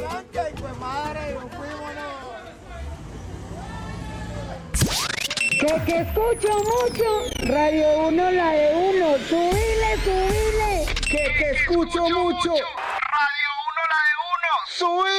arranque y pues madre, nos fuímonos. Que escucho mucho, Radio 1, la de uno, subile. Que escucho mucho, Radio 1, la de uno, subile.